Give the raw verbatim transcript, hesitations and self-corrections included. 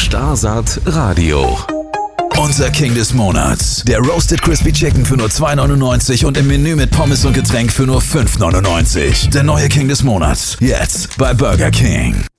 Starsaat Radio. Unser King des Monats. Der Roasted Crispy Chicken für nur zwei neunundneunzig und im Menü mit Pommes und Getränk für nur fünf neunundneunzig. Der neue King des Monats. Jetzt bei Burger King.